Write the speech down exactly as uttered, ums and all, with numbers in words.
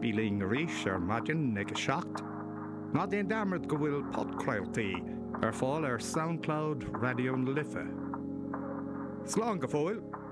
bíling a ríis ar maidin ag a seacht. Ná déon damart go bhfuil podcrailtaí ar fáil ar SoundCloud Radio na Lifa. Slán go fóil.